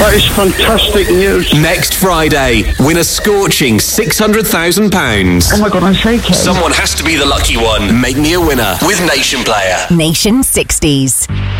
That is fantastic news. Next Friday, win a scorching £600,000. Oh my God, I'm shaking. Someone has to be the lucky one. Make me a winner with Nation Player. Nation 60s.